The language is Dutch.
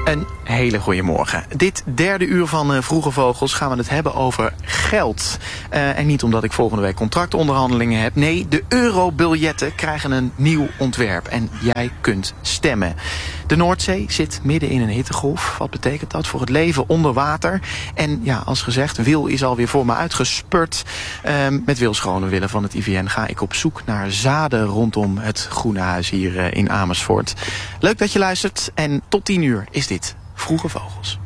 Een hele goede morgen. Dit derde uur van Vroege Vogels gaan we het hebben over geld. En niet omdat ik volgende week contractonderhandelingen heb. Nee, de eurobiljetten krijgen een nieuw ontwerp. En jij kunt stemmen. De Noordzee zit midden in een hittegolf. Wat betekent dat voor het leven onder water? En ja, als gezegd, Wil is alweer voor me uitgespurt. Met Wil Schronewille van het IVN ga ik op zoek naar zaden rondom het Groene Huis hier in Amersfoort. Leuk dat je luistert en tot 10 uur is dit Vroege Vogels.